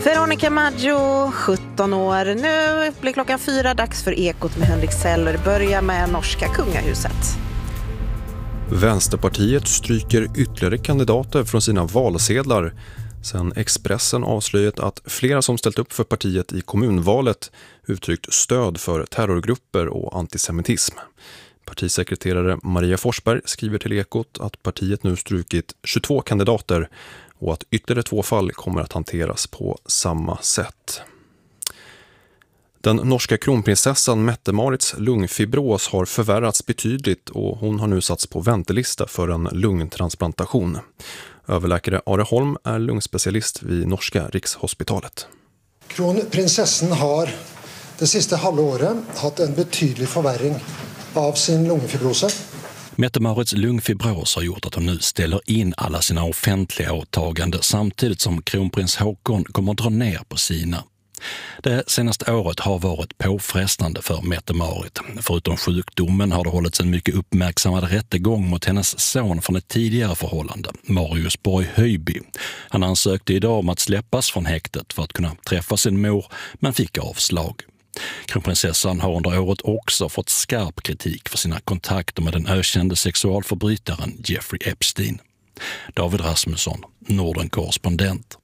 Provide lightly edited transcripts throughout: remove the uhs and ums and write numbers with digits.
Veronica Maggio, 17 år. Nu blir klockan 4, dags för Ekot med Henrik Seller. Börja med norska kungahuset. Vänsterpartiet stryker ytterligare kandidater från sina valsedlar sen Expressen avslöjat att flera som ställt upp för partiet i kommunvalet uttryckt stöd för terrorgrupper och antisemitism. Partisekreterare Maria Forsberg skriver till Ekot att partiet nu strukit 22 kandidater och att ytterligare 2 fall kommer att hanteras på samma sätt. Den norska kronprinsessan Mette-Marits lungfibros har förvärrats betydligt och hon har nu satts på väntelista för en lungtransplantation. Överläkare Are Holm är lungspecialist vid norska Rikshospitalet. Kronprinsessan har det sista halvåret haft en betydlig förvärring av sin lungfibrose. Mette-Marits lungfibros har gjort att hon nu ställer in alla sina offentliga åtaganden samtidigt som kronprins Håkon kommer att dra ner på sina. Det senaste året har varit påfrestande för Mette-Marit. Förutom sjukdomen har det hållits en mycket uppmärksammad rättegång mot hennes son från ett tidigare förhållande, Marius Borg Höjby. Han ansökte idag om att släppas från häktet för att kunna träffa sin mor, men fick avslag. Kronprinsessan har under året också fått skarp kritik för sina kontakter med den ökände sexualförbrytaren Jeffrey Epstein. David Rasmusson, Norden-korrespondent.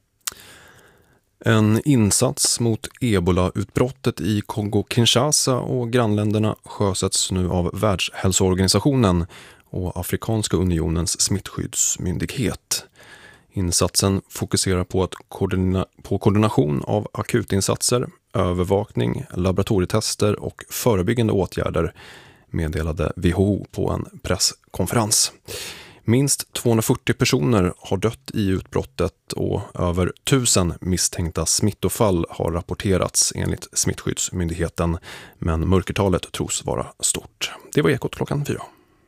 En insats mot Ebola-utbrottet i Kongo-Kinshasa och grannländerna sjösätts nu av Världshälsoorganisationen och Afrikanska unionens smittskyddsmyndighet. Insatsen fokuserar på koordination av akutinsatser, övervakning, laboratorietester och förebyggande åtgärder, meddelade WHO på en presskonferens. Minst 240 personer har dött i utbrottet och över 1000 misstänkta smittofall har rapporterats enligt Smittskyddsmyndigheten, men mörkertalet tros vara stort. Det var Ekot klockan 4.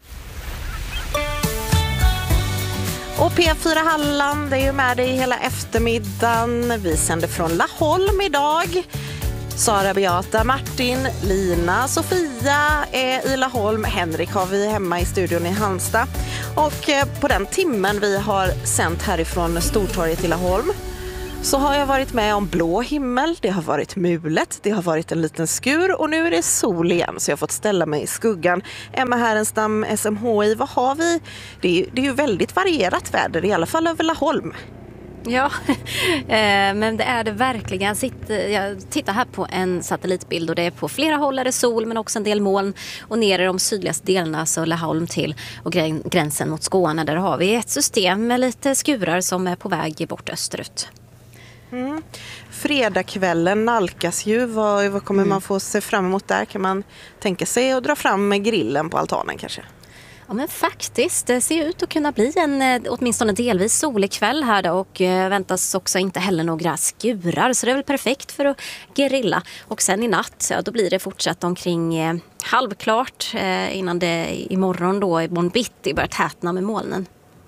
Och P4 Halland är ju med dig hela eftermiddagen. Vi sänder från Laholm idag. Sara, Beata, Martin, Lina, Sofia är i Laholm. Henrik har vi hemma i studion i Halmstad. Och på den timmen vi har sänt härifrån Stortorget i Laholm så har jag varit med om blå himmel, det har varit mulet, det har varit en liten skur och nu är det sol igen så jag har fått ställa mig i skuggan. Emma Härenstam, SMHI, vad har vi? Det är ju väldigt varierat väder, i alla fall över Laholm. Ja, men det är det verkligen. Jag tittar här på en satellitbild och det är på flera håll är det sol men också en del moln. Och ner i de sydligaste delarna så Laholm till och gränsen mot Skåne där har vi ett system med lite skurar som är på väg bort österut. Fredagskvällen nalkas ju. Vad kommer man få se fram emot där? Kan man tänka sig att dra fram grillen på altanen kanske? Ja men faktiskt, det ser ut att kunna bli en åtminstone delvis solig kväll här då, och väntas också inte heller några skurar så det är väl perfekt för att grilla. Och sen i natt, ja, då blir det fortsatt omkring halvklart innan det imorgon då i morgon bitti börjar tätna med molnen.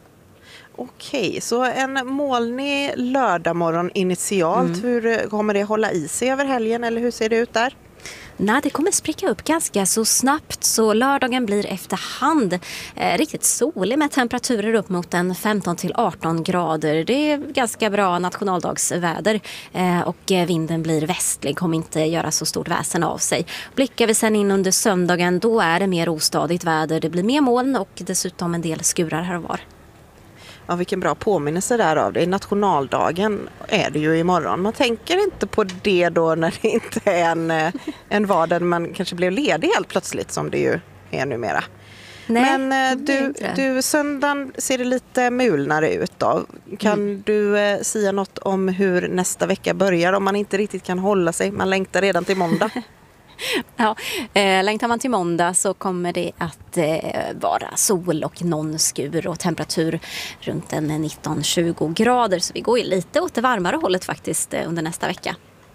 Okej, så en molnig lördagmorgon initialt. Hur kommer det hålla i sig över helgen eller hur ser det ut där? Nej, det kommer spricka upp ganska så snabbt så lördagen blir efterhand riktigt solig med temperaturer upp mot 15-18 grader. Det är ganska bra nationaldagsväder och vinden blir västlig, kommer inte göra så stort väsen av sig. Blickar vi sen in under söndagen då är det mer ostadigt väder. Det blir mer moln och dessutom en del skurar här och var. Ja, vilken bra påminnelse där av det. Nationaldagen är det ju imorgon. Man tänker inte på det då när det inte är en vardag man kanske blev ledig helt plötsligt som det ju är numera. Nej, men du söndagen ser det lite mulnare ut då. Kan du säga något om hur nästa vecka börjar om man inte riktigt kan hålla sig? Man längtar redan till måndag. Ja, längtar man till måndag så kommer det att vara sol och någon skur och temperatur runt 19-20 grader. Så vi går ju lite åt det varmare hållet faktiskt under nästa vecka.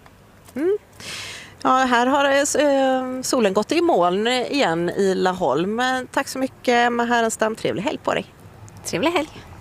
Ja, här har solen gått i moln igen i Laholm. Tack så mycket, Emma Härenstam. Trevlig helg på dig. Trevlig helg.